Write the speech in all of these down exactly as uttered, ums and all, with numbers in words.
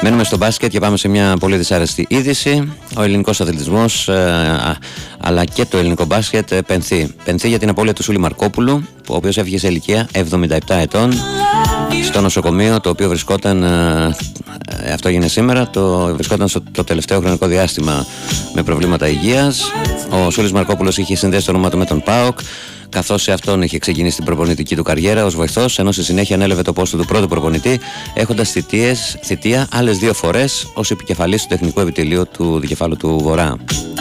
Μένουμε στο μπάσκετ και πάμε σε μια πολύ δυσάρεστη είδηση. Ο ελληνικός αθλητισμός ε, αλλά και το ελληνικό μπάσκετ ε, πενθεί. Πενθεί για την απώλεια του Σούλη Μαρκόπουλου, ο οποίος έφυγε σε ηλικία εβδομήντα επτά ετών στο νοσοκομείο το οποίο βρισκόταν, ε, ε, αυτό έγινε σήμερα, το βρισκόταν στο το τελευταίο χρονικό διάστημα με προβλήματα υγείας. Ο Σούλης Μαρκόπουλος είχε συνδέσει το όνομα του με τον ΠΑΟΚ, καθώς σε αυτόν είχε ξεκινήσει την προπονητική του καριέρα ως βοηθός, ενώ στη συνέχεια ανέλαβε το πόστο του πρώτου προπονητή, έχοντας θητείες, θητεία άλλες δύο φορές ως επικεφαλής του τεχνικού επιτελείου του δικεφάλου του Βορρά.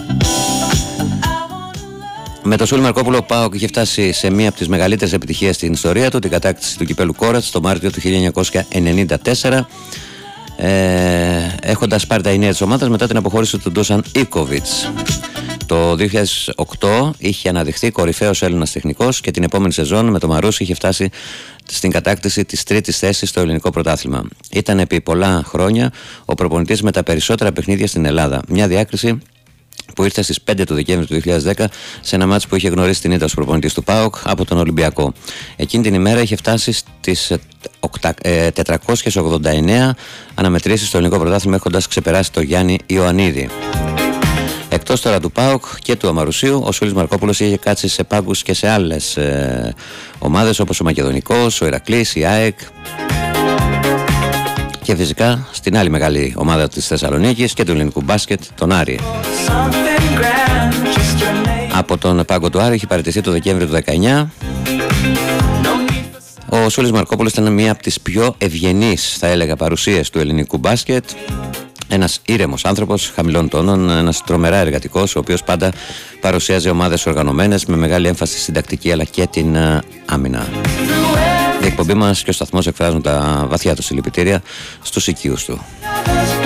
Με τον Σούλη Μαρκόπουλο, ο ΠΑΟΚ είχε φτάσει σε μία από τις μεγαλύτερες επιτυχίες στην ιστορία του, την κατάκτηση του κυπέλου Κόρατς το Μάρτιο του χίλια εννιακόσια ενενήντα τέσσερα, ε, έχοντας πάρει τα ενία της ομάδας μετά την αποχώρηση του Ντούσαν Ίκοβιτς. Το δύο χιλιάδες οκτώ είχε αναδειχθεί κορυφαίος Έλληνας τεχνικός και την επόμενη σεζόν με το Μαρούσι είχε φτάσει στην κατάκτηση της τρίτης θέσης στο ελληνικό πρωτάθλημα. Ήταν επί πολλά χρόνια ο προπονητής με τα περισσότερα παιχνίδια στην Ελλάδα. Μια διάκριση που ήρθε στις πέντε του Δεκέμβρη του δύο χιλιάδες δέκα σε ένα μάτς που είχε γνωρίσει την ήττα ως προπονητής του ΠΑΟΚ από τον Ολυμπιακό. Εκείνη την ημέρα είχε φτάσει στις τετρακόσιες ογδόντα εννέα αναμετρήσεις στο ελληνικό πρωτάθλημα, έχοντας ξεπεράσει τον Γιάννη Ιωαννίδη. Εκτός τώρα του ΠΑΟΚ και του Αμαρουσίου, ο Σούλης Μαρκόπουλος είχε κάτσει σε πάγκους και σε άλλες ε, ομάδες όπως ο Μακεδονικός, ο Ηρακλής, η ΑΕΚ και φυσικά στην άλλη μεγάλη ομάδα της Θεσσαλονίκης και του ελληνικού μπάσκετ, τον Άρη. Από τον πάγκο του Άρη είχε παραιτηθεί το Δεκέμβριο του δύο χιλιάδες δεκαεννιά. Ο Σούλης Μαρκόπουλος ήταν μία από τις πιο ευγενείς, θα έλεγα, παρουσίες του ελληνικού μπάσκετ. Ένας ήρεμος άνθρωπος, χαμηλών τόνων, ένας τρομερά εργατικός, ο οποίος πάντα παρουσίαζε ομάδες οργανωμένες με μεγάλη έμφαση στην τακτική αλλά και την uh, άμυνα. Η εκπομπή μας και ο σταθμός εκφράζουν τα βαθιά του συλληπιτήρια στους οικείους του.